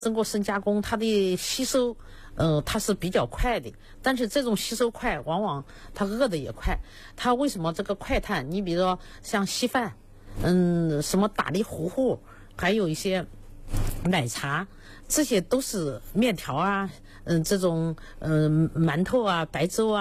经过深加工，它的吸收，它是比较快的。但是这种吸收快，往往它饿的也快。它为什么这个快碳？你比如说像稀饭，什么打的糊糊，还有一些奶茶，这些都是面条啊，这种馒头啊、白粥啊。